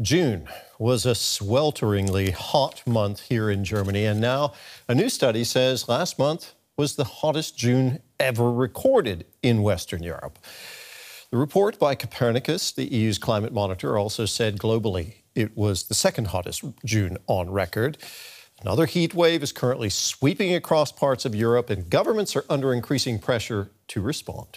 June was a swelteringly hot month here in Germany, and now a new study says last month was the hottest June ever recorded in Western Europe. The report by Copernicus, the EU's climate monitor, also said globally it was the second hottest June on record. Another heat wave is currently sweeping across parts of Europe, and governments are under increasing pressure to respond.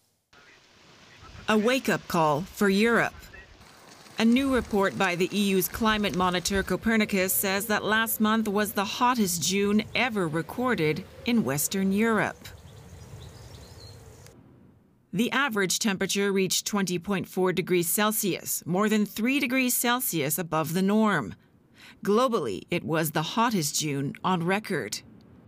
A wake-up call for Europe. A new report by the EU's climate monitor Copernicus says that last month was the hottest June ever recorded in Western Europe. The average temperature reached 20.4 degrees Celsius, more than 3 degrees Celsius above the norm. Globally, it was the hottest June on record.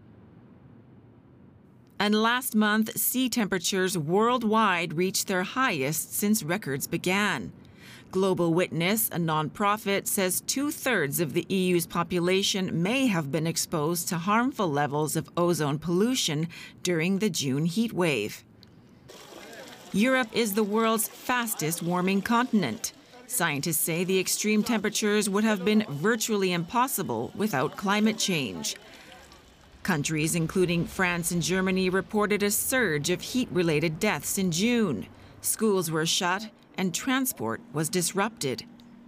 And last month, sea temperatures worldwide reached their highest since records began. Global Witness, a non-profit, says 2/3 of the EU's population may have been exposed to harmful levels of ozone pollution during the June heat wave. Europe is the world's fastest warming continent. Scientists say the extreme temperatures would have been virtually impossible without climate change. Countries including France and Germany reported a surge of heat-related deaths in June. Schools were shut and transport was disrupted.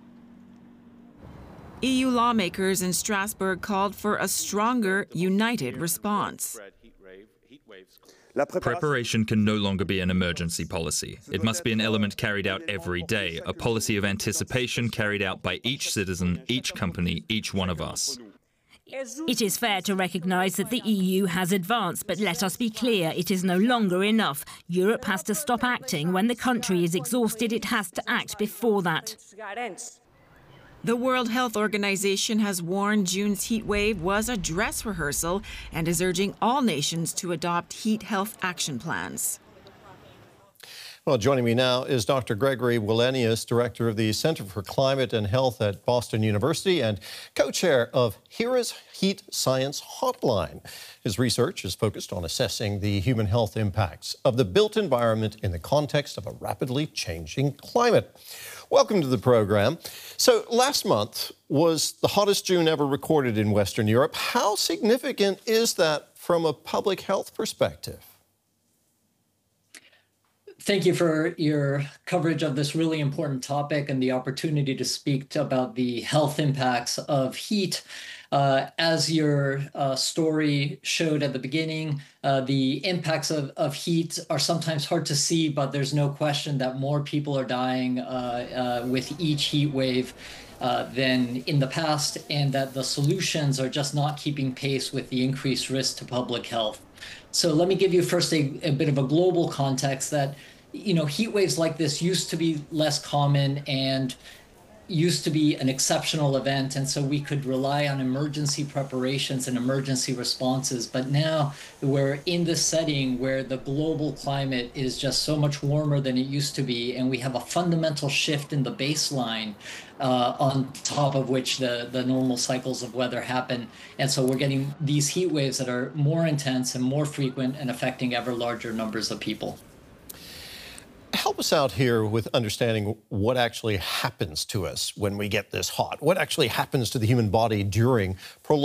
EU lawmakers in Strasbourg called for a stronger, united response. Preparation can no longer be an emergency policy. It must be an element carried out every day, a policy of anticipation carried out by each citizen, each company, each one of us. It is fair to recognise that the EU has advanced, but let us be clear, it is no longer enough. Europe has to stop acting. When the country is exhausted, it has to act before that. The World Health Organization has warned June's heat wave was a dress rehearsal and is urging all nations to adopt heat health action plans. Well, joining me now is Dr. Gregory Wallenius, director of the Center for Climate and Health at Boston University and co-chair of HERA's Heat Science Hotline. His research is focused on assessing the human health impacts of the built environment in the context of a rapidly changing climate. Welcome to the program. So last month was the hottest June ever recorded in Western Europe. How significant is that from a public health perspective? Thank you for your coverage of this really important topic and the opportunity to speak about the health impacts of heat. As your story showed at the beginning, the impacts of heat are sometimes hard to see, but there's no question that more people are dying with each heat wave than in the past, and that the solutions are just not keeping pace with the increased risk to public health. So let me give you first a bit of a global context that, you know, heat waves like this used to be less common and used to be an exceptional event, and so we could rely on emergency preparations and emergency responses. But now we're in this setting where the global climate is just so much warmer than it used to be, and we have a fundamental shift in the baseline on top of which the normal cycles of weather happen. And so we're getting these heat waves that are more intense and more frequent and affecting ever larger numbers of people. Help us out here with understanding what actually happens to us when we get this hot. What actually happens to the human body during prolonged